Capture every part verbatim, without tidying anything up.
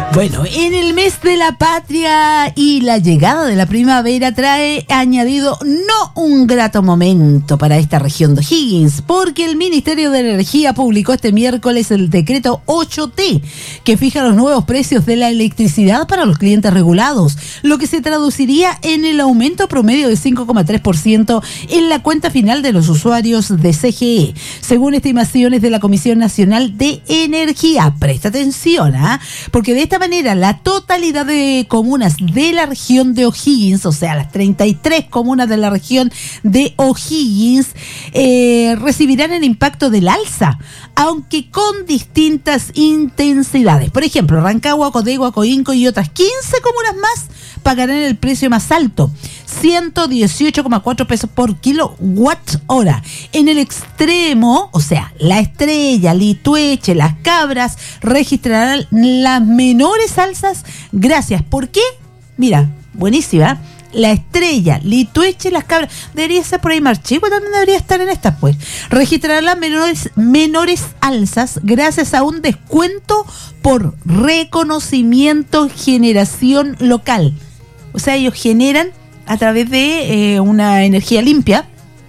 Bueno, en el mes de la patria y la llegada de la primavera trae añadido no un grato momento para esta región de O'Higgins, porque el Ministerio de Energía publicó este miércoles el decreto ocho T, que fija los nuevos precios de la electricidad para los clientes regulados, lo que se traduciría en el aumento promedio de cinco coma tres por ciento en la cuenta final de los usuarios de C G E, según estimaciones de la Comisión Nacional de Energía. Presta atención, ¿ah? ¿eh? Porque de esta manera la totalidad de comunas de la región de O'Higgins, o sea, las treinta y tres comunas de la región de O'Higgins, eh, recibirán el impacto del alza, aunque con distintas intensidades. Por ejemplo, Rancagua, Codegua, Coinco y otras quince comunas más pagarán el precio más alto, ciento dieciocho coma cuatro pesos por kilowatt hora. En el extremo, o sea, La Estrella, Litueche, Las Cabras registrarán las menores alzas. Gracias. ¿Por qué? Mira, buenísima. La Estrella, Litueche, Las Cabras, debería ser por ahí Marchico, también debería estar en estas, pues. Registrarán las menores, menores alzas gracias a un descuento por reconocimiento generación local. O sea, ellos generan a través de eh, una energía limpia,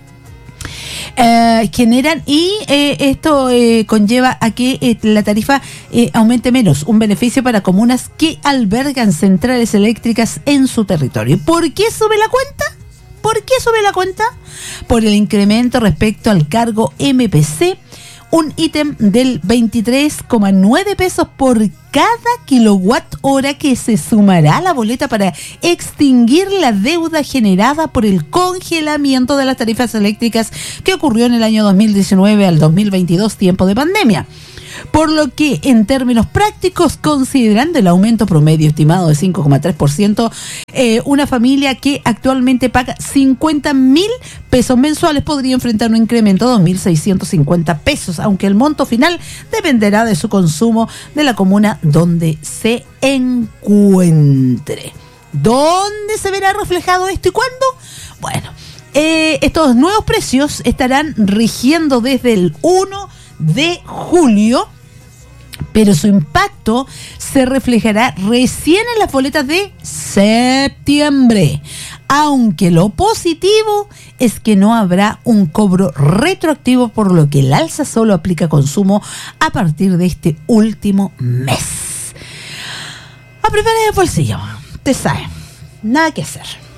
eh, generan y eh, esto eh, conlleva a que eh, la tarifa eh, aumente menos, un beneficio para comunas que albergan centrales eléctricas en su territorio. ¿Por qué sube la cuenta? ¿Por qué sube la cuenta? Por el incremento respecto al cargo M P C, un ítem del veintitrés coma nueve pesos por cada kilowatt hora que se sumará a la boleta para extinguir la deuda generada por el congelamiento de las tarifas eléctricas que ocurrió en el año dos mil diecinueve al dos mil veintidós, tiempo de pandemia. Por lo que, en términos prácticos, considerando el aumento promedio estimado de cinco coma tres por ciento, eh, una familia que actualmente paga cincuenta mil pesos mensuales podría enfrentar un incremento de dos mil seiscientos cincuenta pesos, aunque el monto final dependerá de su consumo de la comuna donde se encuentre. ¿Dónde se verá reflejado esto y cuándo? Bueno, eh, estos nuevos precios estarán rigiendo desde el uno de julio, pero su impacto se reflejará recién en las boletas de septiembre, aunque lo positivo es que no habrá un cobro retroactivo, por lo que el alza solo aplica consumo a partir de este último mes. A preparar el bolsillo, te sabe, nada que hacer.